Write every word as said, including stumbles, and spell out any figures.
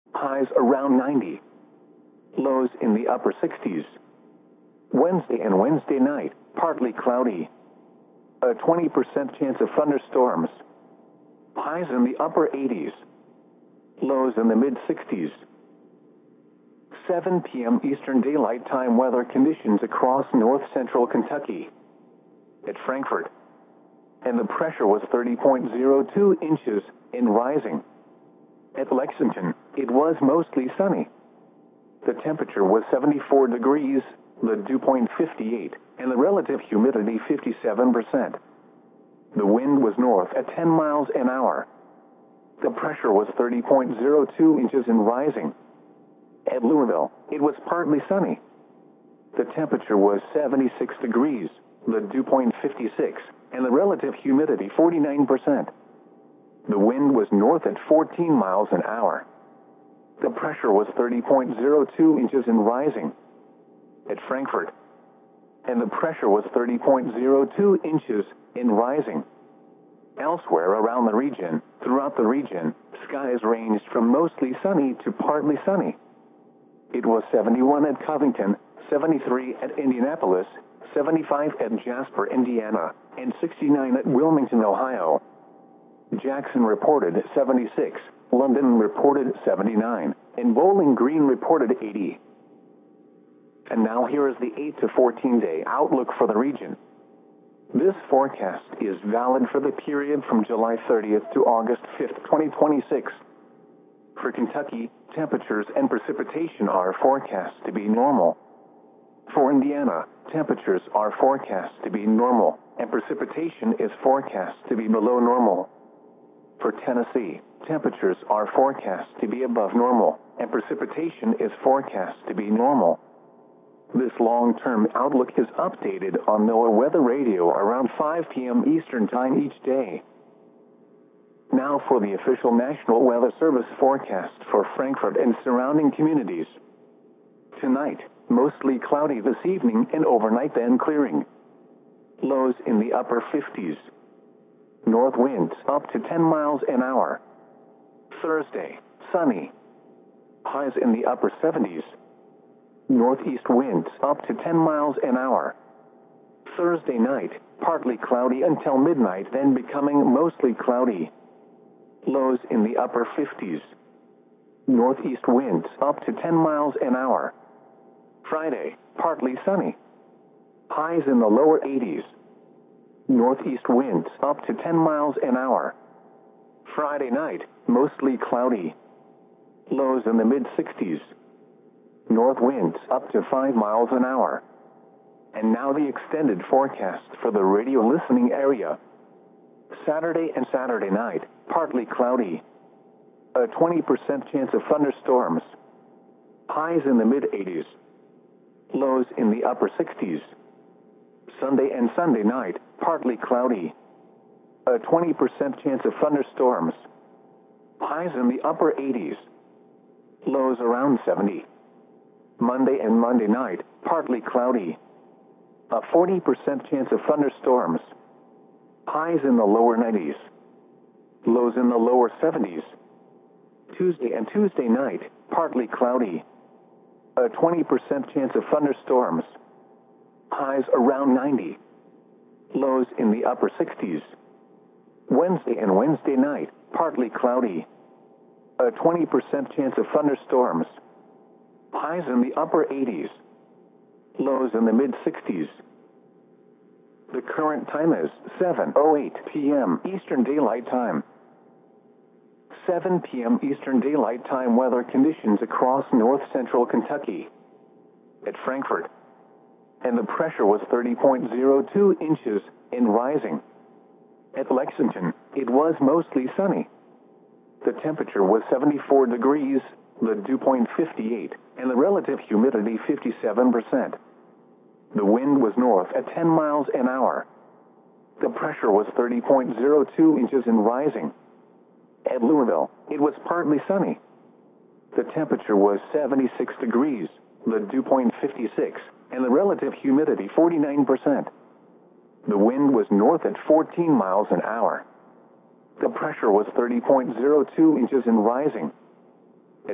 Highs around ninety. Lows in the upper sixties. Wednesday and Wednesday night, partly cloudy. A twenty percent chance of thunderstorms. Highs in the upper eighties. Lows in the mid-sixties. seven p m Eastern Daylight Time weather conditions across north-central Kentucky. At Frankfort. And the pressure was thirty point zero two inches and rising. At Lexington, it was mostly sunny. The temperature was seventy-four degrees, the dew point fifty-eight, and the relative humidity fifty-seven percent. The wind was north at ten miles an hour. The pressure was thirty point zero two inches and rising. At Louisville, it was partly sunny. The temperature was seventy-six degrees, the dew point fifty-six, and the relative humidity forty-nine percent. The wind was north at fourteen miles an hour. The pressure was thirty point zero two inches and rising. At Frankfort. And the pressure was thirty point zero two inches and rising. Elsewhere around the region, throughout the region, skies ranged from mostly sunny to partly sunny. It was seventy-one at Covington, seventy-three at Indianapolis, seventy-five at Jasper, Indiana, and sixty-nine at Wilmington, Ohio. Jackson reported seventy-six, London reported seventy-nine, and Bowling Green reported eighty. And now here is the eight to fourteen day outlook for the region. This forecast is valid for the period from July thirtieth to August fifth, twenty twenty-six. For Kentucky, temperatures and precipitation are forecast to be normal. For Indiana, temperatures are forecast to be normal, and precipitation is forecast to be below normal. For Tennessee, temperatures are forecast to be above normal, and precipitation is forecast to be normal. This long-term outlook is updated on NOAA Weather Radio around five p m Eastern Time each day. Now for the official National Weather Service forecast for Frankfort and surrounding communities. Tonight, mostly cloudy this evening and overnight, then clearing. Lows in the upper fifties. North winds up to ten miles an hour. Thursday, sunny. Highs in the upper seventies. Northeast winds up to ten miles an hour. Thursday night, partly cloudy until midnight, then becoming mostly cloudy. Lows in the upper fifties. Northeast winds up to ten miles an hour. Friday, partly sunny. Highs in the lower eighties. Northeast winds up to ten miles an hour. Friday night, mostly cloudy. Lows in the mid-sixties. North winds up to five miles an hour. And now the extended forecast for the radio listening area. Saturday and Saturday night, partly cloudy. A twenty percent chance of thunderstorms. Highs in the mid-eighties. Lows in the upper sixties. Sunday and Sunday night, partly cloudy. A twenty percent chance of thunderstorms. Highs in the upper eighties. Lows around seventy. Monday and Monday night, partly cloudy. A forty percent chance of thunderstorms. Highs in the lower nineties. Lows in the lower seventies. Tuesday and Tuesday night, partly cloudy. A twenty percent chance of thunderstorms. Highs around ninety. Lows in the upper sixties. Wednesday and Wednesday night, partly cloudy. A twenty percent chance of thunderstorms. Highs in the upper eighties. Lows in the mid-sixties. The current time is seven oh eight p m Eastern Daylight Time. seven p m Eastern Daylight Time weather conditions across north-central Kentucky. At Frankfort. And the pressure was thirty point zero two inches and rising. At Lexington, it was mostly sunny. The temperature was seventy-four degrees, the dew point fifty-eight, and the relative humidity fifty-seven percent. The wind was north at ten miles an hour. The pressure was thirty point zero two inches and rising. At Louisville, it was partly sunny. The temperature was seventy-six degrees, the dew point fifty-six, and the relative humidity forty-nine percent. The wind was north at fourteen miles an hour. The pressure was thirty point zero two inches and rising.